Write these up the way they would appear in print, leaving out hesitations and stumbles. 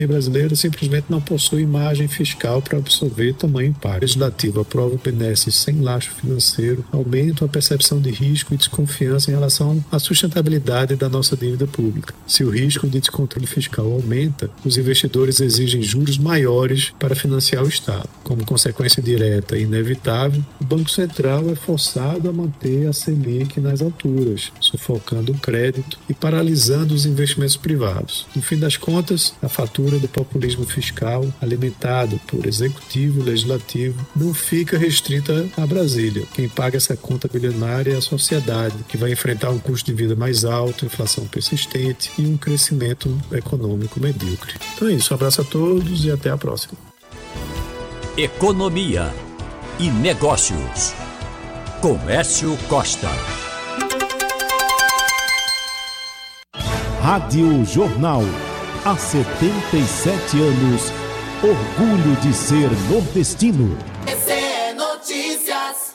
E brasileira simplesmente não possui margem fiscal para absorver tamanho impacto. O legislativo aprova benesses sem lastro financeiro, aumenta a percepção de risco e desconfiança em relação à sustentabilidade da nossa dívida pública. Se o risco de descontrole fiscal aumenta, os investidores exigem juros maiores para financiar o Estado. Como consequência direta e inevitável, o Banco Central é forçado a manter a Selic nas alturas, sufocando o crédito e paralisando os investimentos privados. No fim das contas, a fatura do populismo fiscal, alimentado por executivo e legislativo, não fica restrita a Brasília. Quem paga essa conta bilionária é a sociedade, que vai enfrentar um custo de vida mais alto, inflação persistente e um crescimento econômico medíocre. Então é isso, um abraço a todos e até a próxima. Economia e Negócios, com Écio Costa. Rádio Jornal. Há 77 anos, orgulho de ser nordestino. TCE Notícias.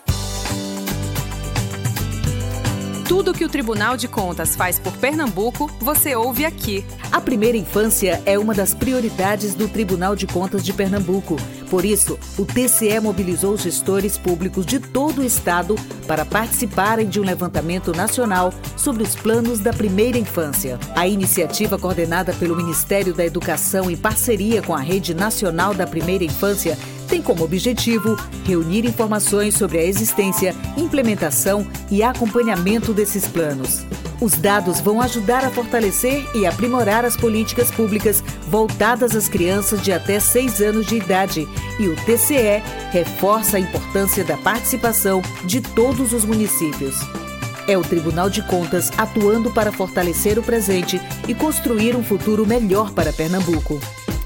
Tudo que o Tribunal de Contas faz por Pernambuco, você ouve aqui. A primeira infância é uma das prioridades do Tribunal de Contas de Pernambuco. Por isso, o TCE mobilizou gestores públicos de todo o estado para participarem de um levantamento nacional sobre os planos da primeira infância. A iniciativa, coordenada pelo Ministério da Educação em parceria com a Rede Nacional da Primeira Infância, tem como objetivo reunir informações sobre a existência, implementação e acompanhamento desses planos. Os dados vão ajudar a fortalecer e aprimorar as políticas públicas voltadas às crianças de até 6 anos de idade, e o TCE reforça a importância da participação de todos os municípios. É o Tribunal de Contas atuando para fortalecer o presente e construir um futuro melhor para Pernambuco.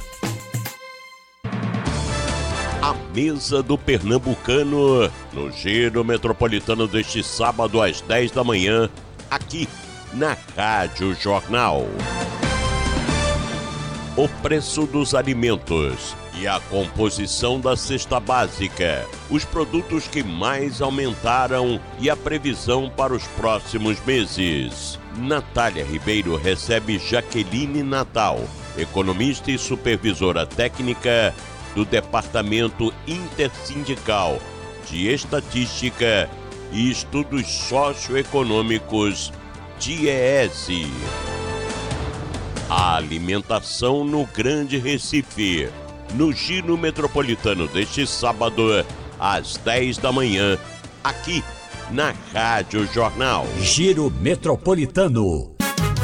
A mesa do pernambucano no Giro Metropolitano deste sábado às 10 da manhã, aqui na Rádio Jornal. O preço dos alimentos e a composição da cesta básica, os produtos que mais aumentaram e a previsão para os próximos meses. Natália Ribeiro recebe Jaqueline Natal, economista e supervisora técnica do Departamento Intersindical de Estatística e Estudos Socioeconômicos, DIEESE. A alimentação no Grande Recife, no Giro Metropolitano deste sábado, às 10 da manhã, aqui na Rádio Jornal. Giro Metropolitano.